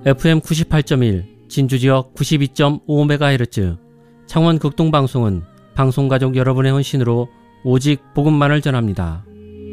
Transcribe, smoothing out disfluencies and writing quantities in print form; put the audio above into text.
FM 98.1, 진주지역 92.5MHz, 창원 극동방송은 방송가족 여러분의 헌신으로 오직 복음만을 전합니다.